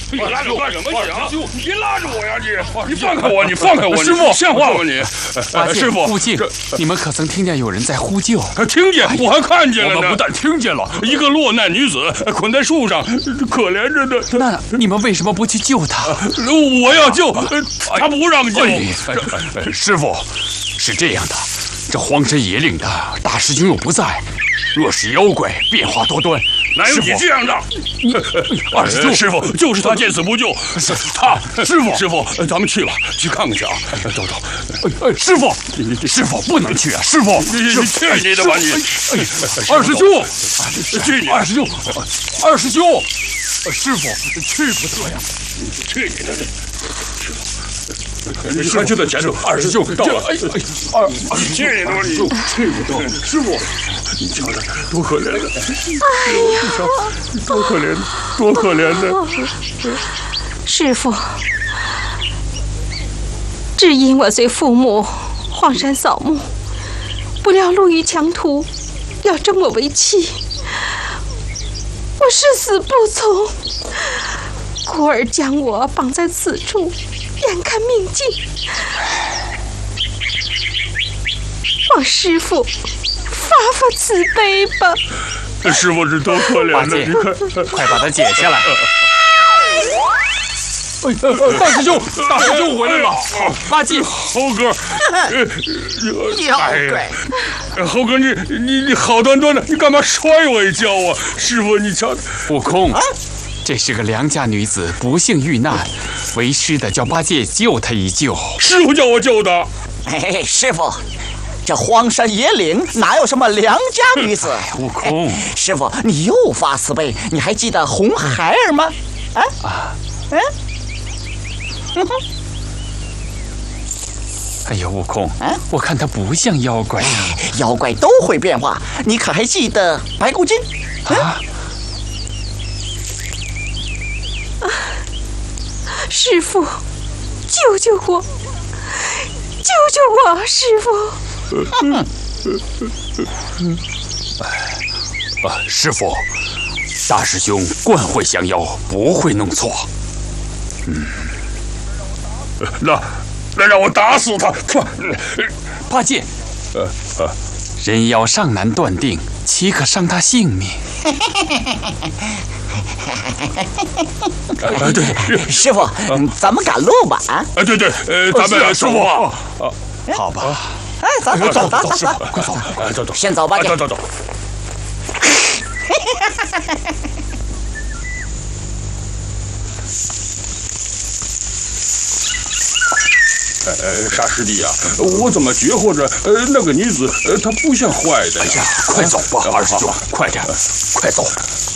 你拉着我干什么你啊？你拉着我呀你放开我！你放开我！师傅，像话吗你？师傅， 附近你们可曾听见有人在呼救？ 听见，我还看见了呢。 我们不但听见了， 一个落难女子捆在树上，可怜着呢。 那你们为什么不去救她？ 我要救，他不让救。 师傅，是这样的，这荒山野岭的大师兄又不在，若是妖怪变化多端。 哪有你这样的？ 二师兄， 师傅就是他见死不救。他师傅，咱们去吧，去看看去啊！走。 师傅不能去啊！师傅， 你去你的吧你！ 二师兄， 去你！ 二师兄，师傅去不得呀！ 去你的！你快去的前头，二师兄到了。去你的吧你！去不得，师傅。你瞧瞧，多可怜的！ 哎呀， 多可怜，多可怜的！ 师傅，只因我随父母荒山扫墓，不料路遇强徒，要征我为妻，我誓死不从。孤儿将我绑在此处，眼看命尽，望师傅发慈悲吧！ 师傅是多可怜的，你看， 快把他解下来！ 大师兄回来了！ 八戒， 猴哥， 妖怪！ 猴哥，你好端端的，你干嘛摔我一跤啊？师傅，你瞧， 悟空，这是个良家女子不幸遇难，为师的叫八戒救她一救。 师傅叫我救的。 哎，师傅。这荒山野岭哪有什么良家女子？ 悟空， 师傅，你又发慈悲，你还记得红孩儿吗？ 哎呦，悟空，我看他不像妖怪呀。 妖怪都会变化，你可还记得白骨精？ 师傅，救救我！救救我，师傅！ 师傅，大师兄惯会降妖，不会弄错。 那让我打死他！ 八戒，人妖尚难断定，岂可伤他性命？ 对， 师傅，咱们赶路吧！ 对，咱们师傅， 好吧。 哎，走， 师傅，快走！走， 先走吧， 走。傻师弟呀，我怎么觉获着那个女子，她不像坏的呀？ 快走吧，二师兄，快点，快走！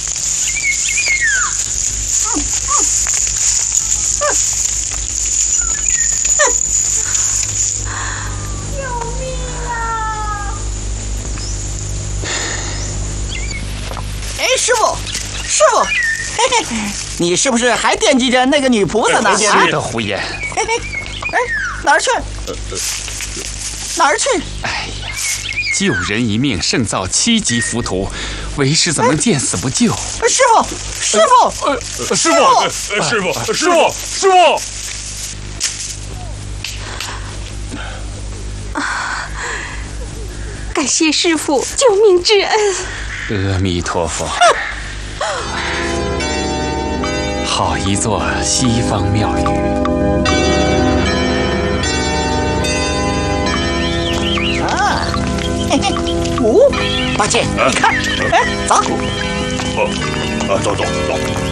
师傅，嘿嘿，你是不是还惦记着那个女菩萨呢？ 是的，胡言。 嘿嘿，哎，哪儿去？ 哎呀，救人一命胜造7级浮屠，为师怎能见死不救？ 师傅！ 感谢师傅救命之恩。 阿弥陀佛。好一座西方庙宇。 八戒，你看，哎，走。 走。